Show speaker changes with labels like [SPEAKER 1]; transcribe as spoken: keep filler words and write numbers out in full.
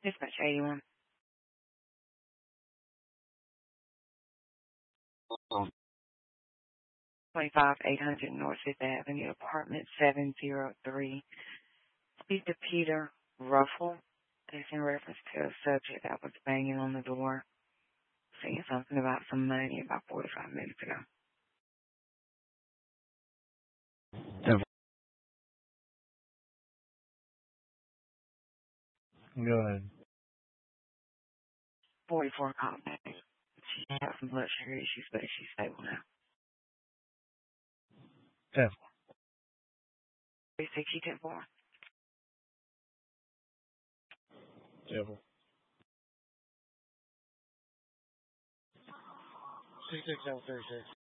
[SPEAKER 1] Dispatch eighty-one. twenty-five eight hundred North Fifth Avenue, apartment seven oh three. Speak to Peter Ruffle. It's in reference to a subject that was banging on the door, saying something about some money about forty-five minutes ago.
[SPEAKER 2] Go ahead.
[SPEAKER 1] forty-four called back. She had some blood sugar issues, but she's stable now.
[SPEAKER 2] Ten.
[SPEAKER 1] three sixty ten four.
[SPEAKER 2] Devil. Six six seven thirty six.